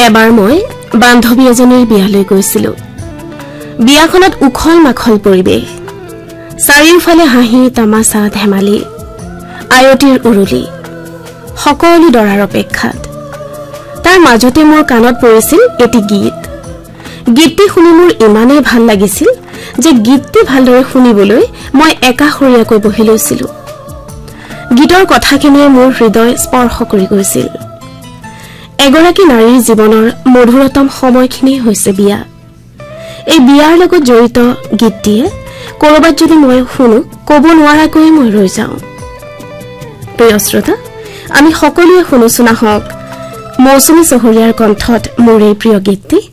এবাৰ মই বান্ধৱী এজনীৰ বিয়ালৈ গৈছিলো। বিয়াখনত উখল মাখল পৰিৱেশ, চাৰিওফালে হাঁহি তামাচা ধেমালি, আয়তীৰ উৰুলি, সকলো দৰাৰ অপেক্ষাত। তাৰ মাজতে মোৰ কাণত পৰিছিল এটি গীত। গীতটি শুনি মোৰ ইমানেই ভাল লাগিছিল যে গীতটি ভালদৰে শুনিবলৈ মই একাষৰীয়াকৈ বহি লৈছিলো। গীতৰ কথাখিনিয়ে মোৰ হৃদয় স্পৰ্শ কৰি গৈছিল। এগৰাকী নাৰীৰ জীৱনৰ মধুৰতম সময়খিনি হৈছে বিয়া। এই বিয়াৰ লগত জড়িত গীতটিয়ে কৰবাত যদি মই শুনো, ক'ব নোৱাৰাকৈ মই ৰৈ যাওঁ। প্ৰিয় শ্ৰোতা, আমি সকলোৱে শুনোচোন আহক মৌচুমী চহৰীয়াৰ কণ্ঠত মোৰ এই প্ৰিয় গীতটি।